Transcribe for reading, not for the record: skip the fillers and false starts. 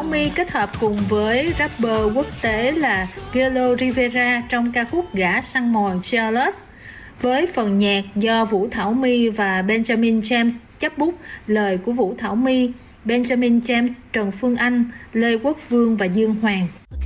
Thảo My kết hợp cùng với rapper quốc tế là Gelo Rivera trong ca khúc Gã săn mồi Jealous. Với phần nhạc do Vũ Thảo My và Benjamin James chấp bút, lời của Vũ Thảo My, Benjamin James, Trần Phương Anh, Lê Quốc Vương và Dương Hoàng.